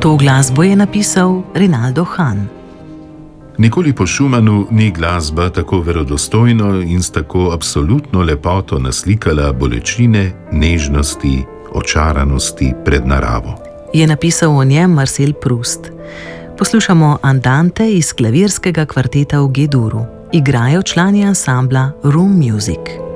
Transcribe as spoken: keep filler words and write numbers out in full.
To glasbo je napisal Rinaldo Han. Nikoli po Schumannu ni glasba tako verodostojno in s tako absolutno lepoto naslikala bolečine, nežnosti, očaranosti pred naravo. Je napisal o njem Marcel Proust. Poslušamo andante iz klavirskega kvarteta v G-duru. Igrajo člani ansambla Room Music.